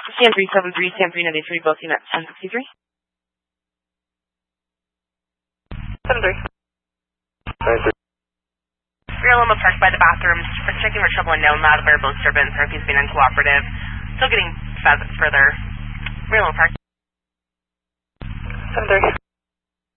San 373, San 393, both units 1063. 73. 93. Rear Loma parked by the bathrooms, checking for trouble unknown, loud variable disturbance, or if he's been uncooperative. Still getting further. Rear Loma parked. 73.